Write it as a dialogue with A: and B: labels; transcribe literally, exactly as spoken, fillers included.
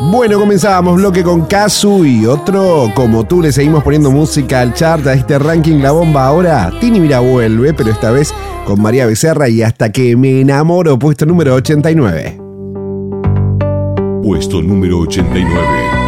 A: Bueno, comenzábamos bloque con Kazu y otro, como tú, le seguimos poniendo música al chart a este ranking La Bomba. Ahora, Tini Mira vuelve, pero esta vez con María Becerra y Hasta que me enamoro, puesto número ochenta y nueve.
B: Puesto número ochenta y nueve.